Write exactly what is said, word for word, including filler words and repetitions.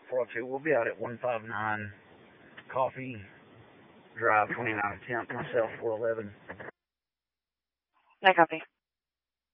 four oh two. We'll be out at one five nine Coffee Drive, twenty-nine tenth, myself, four eleven. No copy.